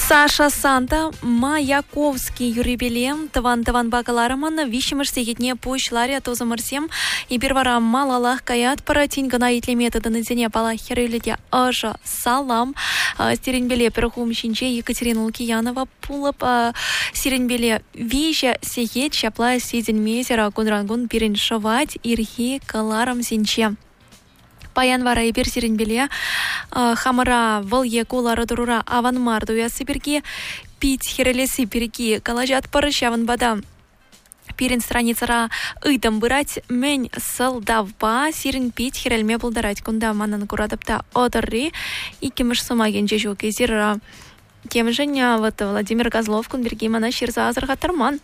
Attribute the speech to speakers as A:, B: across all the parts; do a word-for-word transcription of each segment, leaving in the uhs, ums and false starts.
A: Саша Санта, Маяковский юрибелем, таван-таван бакаларыман, вишимыш сегетне пушларя тозамырсем, и первара малалах каят паратин гана итле методын изене бала хереледе ажа салам, сиренбеле перхум шинче Екатерина Лукиянова пулып, сиренбеле вижа сегет шапла сиден мезера гунрангун пирен шавать ирхи каларам синче. Паян вара и персиренбеле, хамара вале кулара дурура аванмар дуя сибирги, пить херелеси перги, калажат парышаван бадам. Пирен страницара ыдам бырать, мень салдавба, сирен пить херельме булдарать, кунда манан курадапта одырри, и кемыш сумаген жежуки зира. Тем же не вот Владимир Козлов, Кунберги, Мана Ширза, Азархатарман.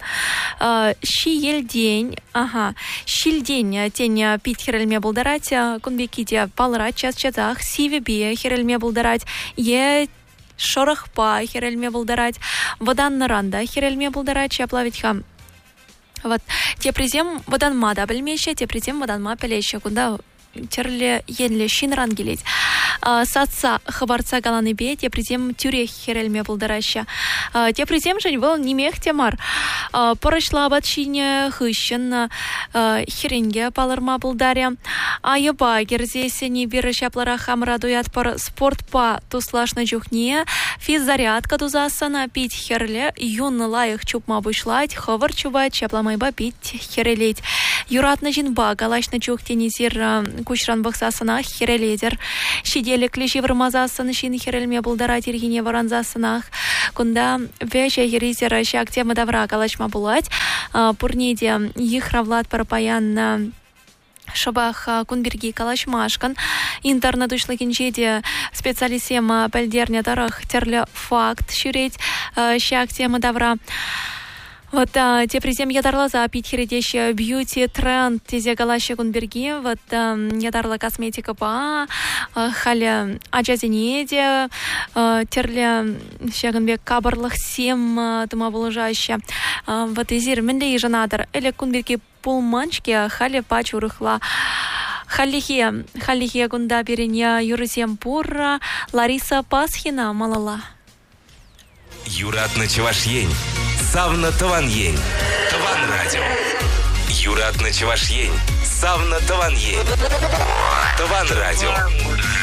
A: Щиель день, ага, щиль день, тень пить херельме булдарать, Кунбеките палрать, час чатах, сивебе херельме булдарать, е шорохпа херельме булдарать, водан наранда херельме булдарать, чаплавить хам. Вот, те призем водан мада бельмеща, те призем водан ма пелеща, куда терле енле шинран гелить. Сатса хабарца галаны бе, те призем тюре херельме булдараща. Те призем жень был немех темар. Порышла батчине хыщен херенге палырма булдаря. Айыба герзесе не берышаплара хамра дуят пар спортпа туслашна жухне. Физзарядка тузасана пить херле. Юн лайых чупма бушлать, хавар чувать, чапламайба пить херелеть. Юратна жинба галашна чухтенизир кушран бахсасана хереледер. Шидели клещи вармазасаны шин херельме булдарать иргине варанзасанах. Кунда веща херизера шак тема давра галашма булать. Пурниде ихравлад парапаян шабах Кунберги калашмашкан. Интернет ушлы кинчеде специалисема пельдерня дарах терле факт шюреть шак тема давра. Вот а, те призем ядарла за пить хередеща бьюти тренд тезе галаща Кунберги. Вот а, ядарла косметика по а, халя аджазинеде а, терле шаганбек кабарлах сем тума булажаща. А, вот изир менде ижанадар эле Кунберги пулманчки халя пачурыхла. Халихе халихе гунда береня юрысем пурра Лариса Пасхина малала.
B: Юрат Начевашьень. Савна Таваньень. Таван радио. Юрат Начевашьень. Савна Таваньень. Таван радио.